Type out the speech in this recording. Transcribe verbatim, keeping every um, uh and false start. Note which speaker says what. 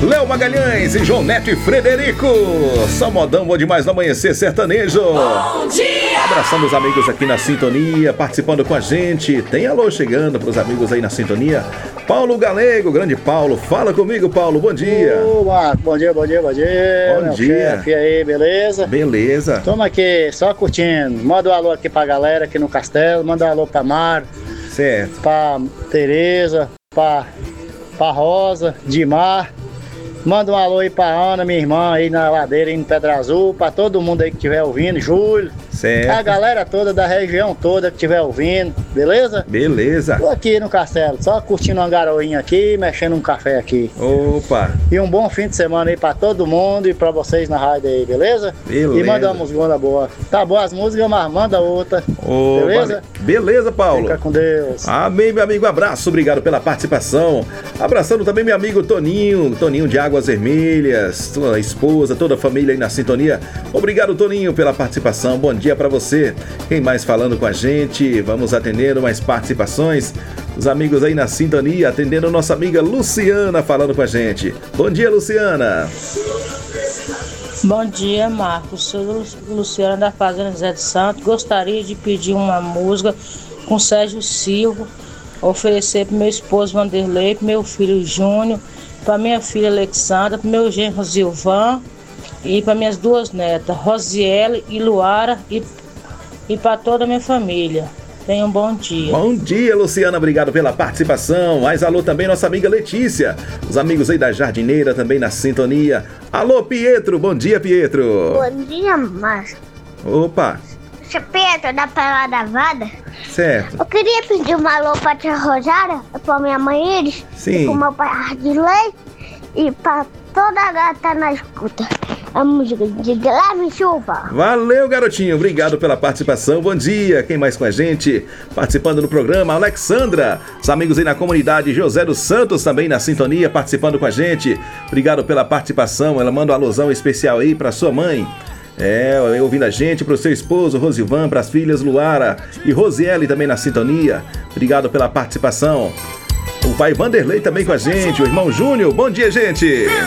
Speaker 1: Léo Magalhães e João Neto e Frederico. Só modão, bom demais no amanhecer sertanejo.
Speaker 2: Bom dia!
Speaker 1: Abraçando os amigos aqui na sintonia, participando com a gente. Tem alô chegando pros amigos aí na sintonia. Paulo Galego, grande Paulo. Fala comigo, Paulo, bom dia.
Speaker 3: Ô, Marco, bom dia, bom dia, bom dia.
Speaker 1: Bom
Speaker 3: meu
Speaker 1: dia.
Speaker 3: chefe aí, beleza?
Speaker 1: Beleza.
Speaker 3: Toma aqui, só curtindo. Manda um alô aqui pra galera aqui no Castelo. Manda um alô pra Mar,
Speaker 1: Certo.
Speaker 3: pra Tereza, pra, pra Rosa, Dimar. Manda um alô aí pra Ana, minha irmã aí na ladeira, aí no Pedra Azul. Pra todo mundo aí que estiver ouvindo, Júlio.
Speaker 1: Certo.
Speaker 3: A galera toda da região toda que estiver ouvindo, beleza?
Speaker 1: Beleza.
Speaker 3: Tô aqui no Castelo, só curtindo uma garoinha aqui, mexendo um café aqui.
Speaker 1: Opa.
Speaker 3: E um bom fim de semana aí pra todo mundo e pra vocês na rádio aí, beleza?
Speaker 1: Beleza.
Speaker 3: E manda uma música boa. Tá boa as músicas, mas manda outra.
Speaker 1: Ô,
Speaker 3: beleza?
Speaker 1: vale- Beleza, Paulo.
Speaker 3: Fica com Deus.
Speaker 1: Amém, meu amigo, abraço, obrigado pela participação. Abraçando também meu amigo Toninho, Toninho de Águas Vermelhas, sua esposa, toda a família aí na sintonia. Obrigado, Toninho, pela participação. Bom dia pra você. Quem mais falando com a gente? Vamos atendendo mais participações. Os amigos aí na sintonia, atendendo a nossa amiga Luciana falando com a gente. Bom dia, Luciana.
Speaker 4: Bom dia, Marcos. Sou Lu- Luciana da Fazenda Zé de Santos. Gostaria de pedir uma música com Sérgio Silva, oferecer para meu esposo Vanderlei, para meu filho Júnior, para minha filha Alexandra, para meu genro Zilvan e para minhas duas netas, Rosiele e Luara, e, e para toda a minha família. Tenha um bom dia.
Speaker 1: Bom dia, Luciana, obrigado pela participação. Mais alô também nossa amiga Letícia. Os amigos aí da Jardineira também na sintonia. Alô, Pietro, bom dia, Pietro.
Speaker 5: Bom dia, Márcio.
Speaker 1: Opa,
Speaker 5: Seu Pedro da Pelada Vada.
Speaker 1: certo.
Speaker 5: Eu queria pedir uma alô pra tia Rosária, pra minha mãe Iris,
Speaker 1: Sim.
Speaker 5: e pro meu pai Ardilei, e pra toda a gata na escuta. A música de Guilherme Chuva.
Speaker 1: Valeu, garotinho, obrigado pela participação. Bom dia, quem mais com a gente? Participando do programa, Alexandra. Os amigos aí na comunidade, José dos Santos também na sintonia, participando com a gente. Obrigado pela participação, ela manda uma alusão especial aí pra sua mãe. É, ouvindo a gente, pro seu esposo Rosivan, pras filhas Luara e Rosiele também na sintonia. Obrigado pela participação. O pai Vanderlei também com a gente, o irmão Júnior. Bom dia, gente.